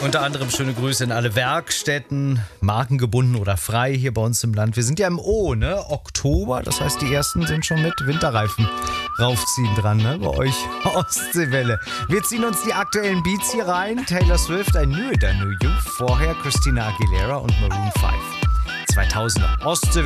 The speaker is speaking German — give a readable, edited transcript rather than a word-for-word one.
Unter anderem schöne Grüße in alle Werkstätten, markengebunden oder frei hier bei uns im Land. Wir sind ja im Oktober, das heißt, die ersten sind schon mit Winterreifen raufziehen dran, ne? Bei euch Ostseewelle. Wir ziehen uns die aktuellen Beats hier rein. Taylor Swift, I Knew It, I Knew You. Vorher Christina Aguilera und Maroon 5. 2000er Ostseewelle.